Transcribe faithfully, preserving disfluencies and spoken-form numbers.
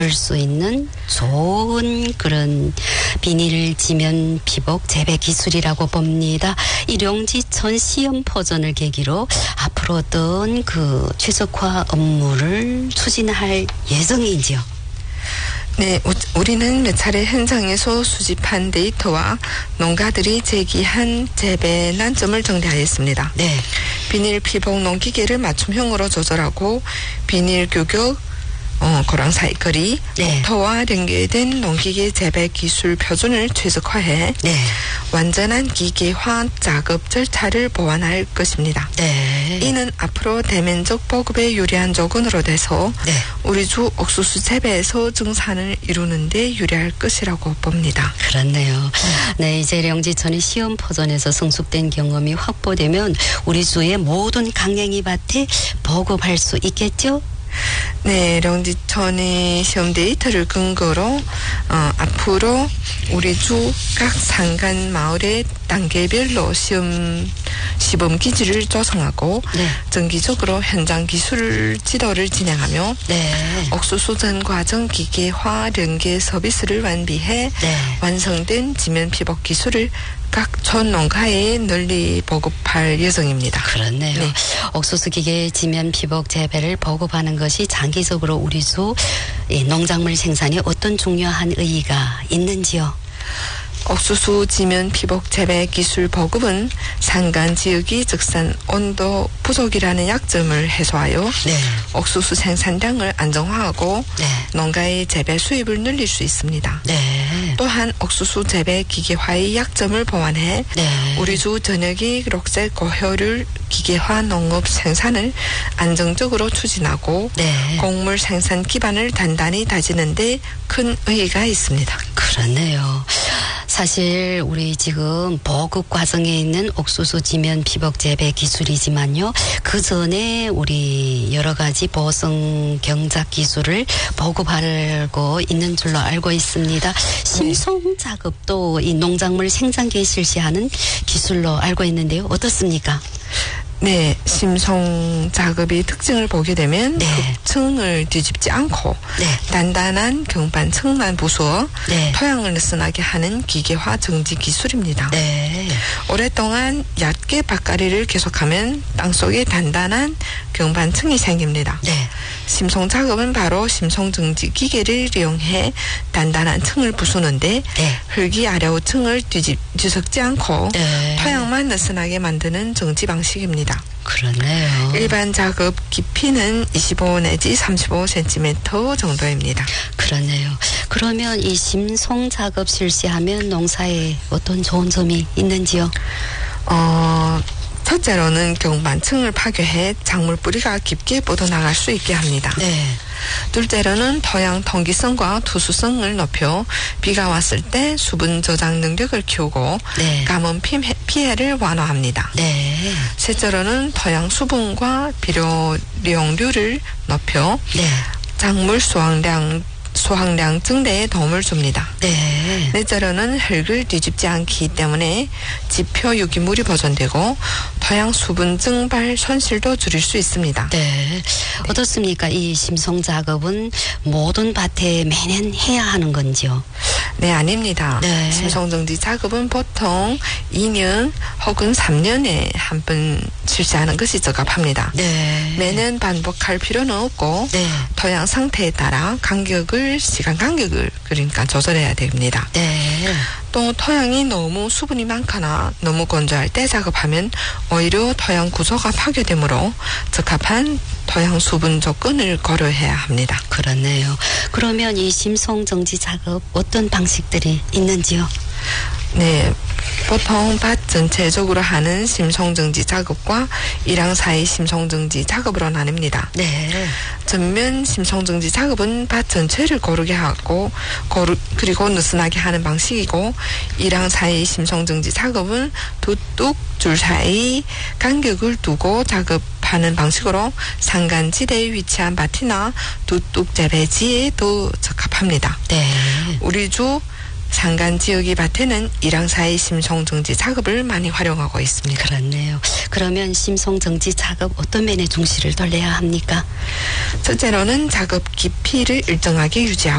수 있는 좋은 그런 비닐 지면 피복 재배 기술이라고 봅니다. 이 령지천 시험 버전을 계기로 앞으로 어떤 그 최적화 업무를 추진할 예정인지요? 네, 우리는 몇 차례 현장에서 수집한 데이터와 농가들이 제기한 재배 난점을 정리하였습니다. 네. 비닐 피복 농기계를 맞춤형으로 조절하고 비닐 규격, 어, 고랑 사이클이 네. 목터와 연계된 농기계 재배 기술 표준을 최적화해 네. 완전한 기계화 작업 절차를 보완할 것입니다. 네. 이는 앞으로 대면적 보급에 유리한 조건으로 돼서 네. 우리 주 옥수수 재배에서 증산을 이루는 데 유리할 것이라고 봅니다. 그렇네요. 네, 이제 령지천이 시험 버전에서 성숙된 경험이 확보되면 우리 주의 모든 강냉이 밭에 보급할 수 있겠죠? 네, 령지천의 시험 데이터를 근거로 어, 앞으로 우리 주 각 산간 마을의 단계별로 시험 시범 기지를 조성하고 네. 정기적으로 현장 기술 지도를 진행하며 네. 옥수수 전 과정 기계화 연계 서비스를 완비해 네. 완성된 지면 피복 기술을 각 촌 농가에 널리 보급할 예정입니다. 그렇네요. 네. 옥수수 기계 지면 피복 재배를 보급하는 것이 장기적으로 우리 주 농작물 생산에 어떤 중요한 의의가 있는지요? 옥수수 지면 피복 재배 기술 보급은 산간 지역이 적산 온도 부족이라는 약점을 해소하여 네. 옥수수 생산량을 안정화하고 네. 농가의 재배 수입을 늘릴 수 있습니다. 네. 또한 옥수수 재배 기계화의 약점을 보완해 네. 우리 주 전역의 녹색 고효율 기계화 농업 생산을 안정적으로 추진하고 네. 곡물 생산 기반을 단단히 다지는 데 큰 의의가 있습니다. 그렇네요. 사실 우리 지금 보급 과정에 있는 옥수수 지면 피복 재배 기술이지만요. 그 전에 우리 여러 가지 보성 경작 기술을 보급하고 있는 줄로 알고 있습니다. 심송 작업도 이 농작물 생산기에 실시하는 기술로 알고 있는데요. 어떻습니까? 네, 심송 작업의 특징을 보게 되면 네. 흙층을 뒤집지 않고 네. 단단한 경반층만 부수어 네. 토양을 느슨하게 하는 기계화 정지 기술입니다. 네. 오랫동안 얕게 밭가리를 계속하면 땅속에 단단한 경반층이 생깁니다. 네. 심송 작업은 바로 심송 정지 기계를 이용해 단단한 층을 부수는데 네. 흙이 아래우층을 뒤집, 뒤섞지 않고 네. 토양만 느슨하게 만드는 정지 방식입니다. 그렇네요. 일반 작업 깊이는 이십오 내지 삼십오 센티미터 정도입니다. 그렇네요. 그러면 이 심송 작업 실시하면 농사에 어떤 좋은 점이 있는지요? 어, 첫째로는 경반층을 파괴해 작물 뿌리가 깊게 뻗어나갈 수 있게 합니다. 네. 둘째로는 토양 통기성과 투수성을 높여 비가 왔을 때 수분 저장 능력을 키우고 네. 가뭄 피해, 피해를 완화합니다. 네. 셋째로는 토양 수분과 비료 이용률을 높여 네. 작물 수확량 수확량 증대에 도움을 줍니다. 네. 넷째로는 흙을 뒤집지 않기 때문에 지표 유기물이 보존되고 토양 수분 증발 손실도 줄일 수 있습니다. 네. 네. 어떻습니까? 이 심송 작업은 모든 밭에 매년 해야 하는 건지요? 네, 아닙니다. 네. 심송정지 작업은 보통 이 년 혹은 삼 년에 한 번 실시하는 것이 적합합니다. 네. 매년 반복할 필요는 없고 네. 토양 상태에 따라 간격을 시간 간격을 그러니까 조절해야 됩니다. 네. 또 토양이 너무 수분이 많거나 너무 건조할 때 작업하면 오히려 토양 구조가 파괴되므로 적합한 토양 수분 조건을 고려해야 합니다. 그렇네요. 그러면 이 심송 정지 작업 어떤 방식들이 있는지요? 네, 보통 밭 전체적으로 하는 심송정지 작업과 일항 사이 심송정지 작업으로 나뉩니다. 네. 전면 심송정지 작업은 밭 전체를 고르게 하고 고르, 그리고 느슨하게 하는 방식이고 일항 사이 심송정지 작업은 두 뚝 줄 사이 간격을 두고 작업하는 방식으로 산간지대에 위치한 밭이나 두 뚝 재배지에 더 적합합니다. 네. 우리 주 산간 지역의 밭에는 일항사의 심성정지 작업을 많이 활용하고 있습니다. 그렇네요. 그러면 심성정지 작업 어떤 면에 중시를 돌려야 합니까? 첫째로는 작업 깊이를 일정하게 유지하고